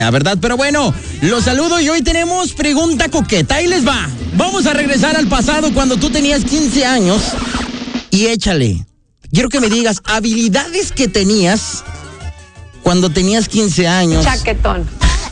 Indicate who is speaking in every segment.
Speaker 1: La verdad, pero bueno, los saludo y hoy tenemos pregunta coqueta. Ahí les va. Vamos a regresar al pasado cuando tú tenías 15 años y échale. Quiero que me digas habilidades que tenías cuando tenías 15 años.
Speaker 2: Chaquetón.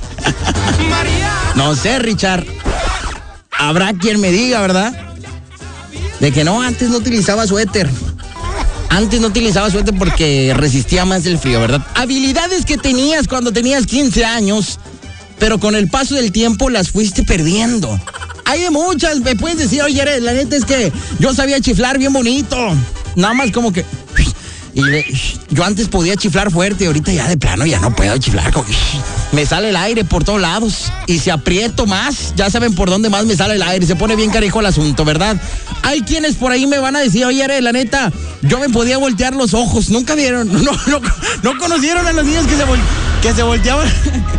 Speaker 1: No sé, Richard. Habrá quien me diga, ¿verdad? De que no, antes no utilizaba suéter. Antes no utilizaba suéter porque resistía más el frío, ¿verdad? Habilidades que tenías cuando tenías 15 años, pero con el paso del tiempo las fuiste perdiendo. Hay de muchas, me puedes decir, oye, la neta es que yo sabía chiflar bien bonito. Nada más como que... yo antes podía chiflar fuerte, ahorita ya de plano ya no puedo chiflar. Me sale el aire por todos lados. Y si aprieto más, ya saben por dónde más me sale el aire. Se pone bien carijo el asunto, ¿verdad? Hay quienes por ahí me van a decir, oye, la neta, yo me podía voltear los ojos. Nunca vieron, no conocieron a los niños que se volteaban.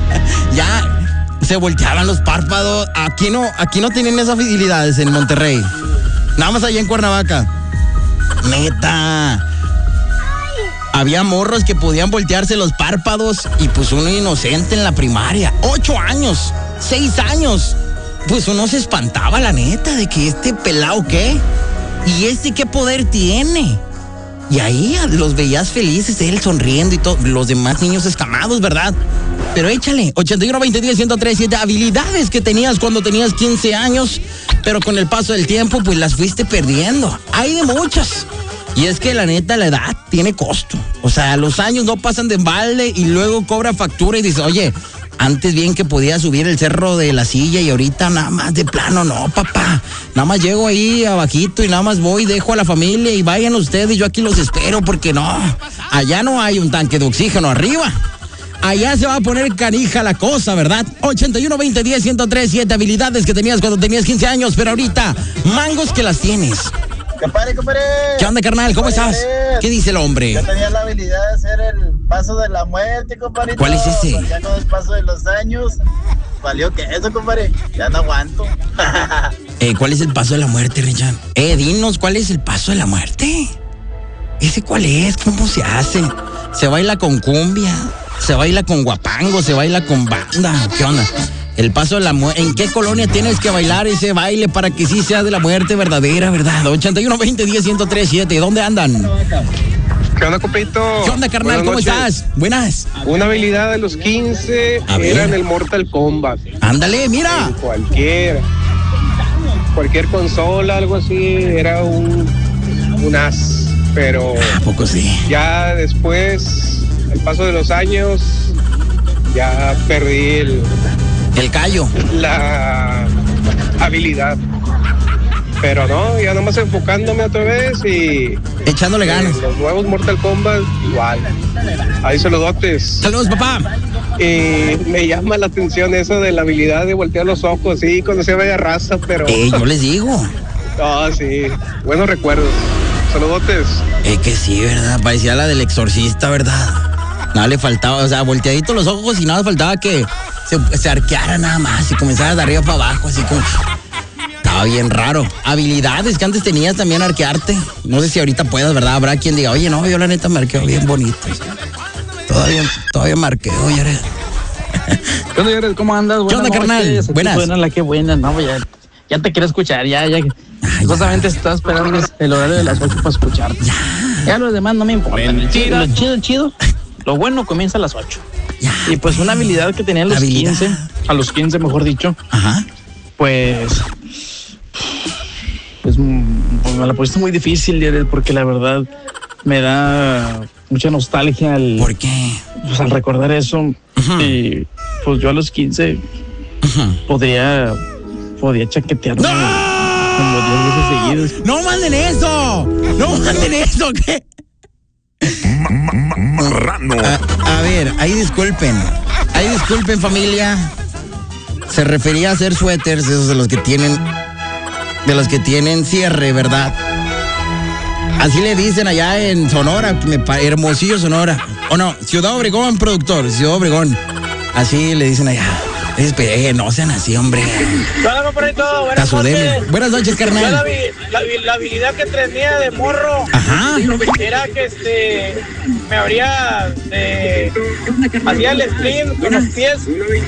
Speaker 1: Ya, se volteaban los párpados. Aquí no tienen esas habilidades en Monterrey. Nada más allá en Cuernavaca. Neta. Había morros que podían voltearse los párpados y pues uno inocente en la primaria. 8 años, 6 años. Pues uno se espantaba, la neta, de que este pelado qué. ¿Y qué poder tiene? Y ahí los veías felices, él sonriendo y todo. Los demás niños escamados, ¿verdad? Pero échale, 81-20-10-103-7, habilidades que tenías cuando tenías 15 años, pero con el paso del tiempo, pues las fuiste perdiendo. Hay de muchas. Y es que la neta, la edad tiene costo. O sea, los años no pasan de embalde y luego cobra factura y dice, oye, antes bien que podía subir el cerro de la silla y ahorita nada más de plano, no, papá. Nada más llego ahí abajito y nada más voy, dejo a la familia y vayan ustedes, yo aquí los espero porque no, allá no hay un tanque de oxígeno arriba. Allá se va a poner canija la cosa, ¿verdad? 81-20-10-103-7, habilidades que tenías cuando tenías 15 años, pero ahorita, mangos que las tienes.
Speaker 3: Compadre.
Speaker 1: ¿Qué onda, carnal? ¿Cómo estás? ¿Qué dice el hombre?
Speaker 3: Yo tenía la habilidad de hacer el paso de la muerte, compadre.
Speaker 1: ¿Cuál es ese?
Speaker 3: Ya con el paso de los años, valió que eso, compadre. Ya no aguanto.
Speaker 1: ¿Cuál es el paso de la muerte, Richard? Dinos, ¿cuál es el paso de la muerte? ¿Ese cuál es? ¿Cómo se hace? ¿Se baila con cumbia? ¿Se baila con guapango? ¿Se baila con banda? ¿Qué onda? El paso de la muerte. ¿En qué colonia tienes que bailar ese baile para que sí sea de la muerte verdadera, verdad? 81-20-10-103-7. ¿Dónde andan?
Speaker 4: ¿Qué onda, compito?
Speaker 1: ¿Qué onda, carnal? ¿Cómo estás? Buenas.
Speaker 4: Una habilidad de los 15 era en el Mortal Kombat.
Speaker 1: Ándale, mira.
Speaker 4: Cualquier consola, algo así, era un as. Pero
Speaker 1: ¿a poco sí?
Speaker 4: Ya después, el paso de los años, ya perdí
Speaker 1: el callo,
Speaker 4: la habilidad. Pero no, ya nomás enfocándome otra vez y
Speaker 1: echándole ganas.
Speaker 4: Los nuevos Mortal Kombat, igual. Ahí saludotes.
Speaker 1: Saludos, papá.
Speaker 4: Me llama la atención eso de la habilidad de voltear los ojos, sí, cuando se vea raza, pero...
Speaker 1: yo les digo.
Speaker 4: Sí, buenos recuerdos. Saludotes.
Speaker 1: Que sí, ¿verdad? Parecía la del exorcista, ¿verdad? Nada le faltaba, o sea, volteadito los ojos y nada faltaba que se arqueara nada más y comenzara de arriba para abajo, así como... Estaba bien raro. Habilidades que antes tenías también arquearte. No sé si ahorita puedas, ¿verdad? Habrá quien diga, oye, no, yo la neta me arqueo bien bonito. Todavía me arqueo, Yared.
Speaker 5: ¿Qué onda, Yared? ¿Cómo andas?
Speaker 1: ¿Qué onda, carnal? Buenas.
Speaker 5: Qué buena, no, ya te quiero escuchar, ya. Justamente estaba esperando el horario de las 8 para escuchar. Ya los demás no me importan. Lo chido. Lo bueno comienza a las 8.
Speaker 1: Ya,
Speaker 5: y pues una habilidad que tenía a los 15, mejor dicho.
Speaker 1: Ajá.
Speaker 5: Pues me la pusiste muy difícil, Yared, porque la verdad me da mucha nostalgia
Speaker 1: ¿por qué?
Speaker 5: Pues al recordar eso. Uh-huh. Y pues yo a los 15 podía chaquetearme como 10 veces seguidos.
Speaker 1: ¡No manden eso! ¿Qué?
Speaker 6: Marrano.
Speaker 1: A ver, ahí disculpen, familia. Se refería a hacer suéteres, esos de los que tienen cierre, ¿verdad? Así le dicen allá en Sonora, Hermosillo, Sonora. O no, Ciudad Obregón, productor, Ciudad Obregón. Así le dicen allá. Despeje, no sean así, hombre.
Speaker 2: Hola, compadrito. Buenas noches.
Speaker 1: Buenas noches,
Speaker 2: Yo
Speaker 1: carnal.
Speaker 2: la habilidad que tenía de morro
Speaker 1: Ajá.
Speaker 2: era que me abría, hacía el sprint con los pies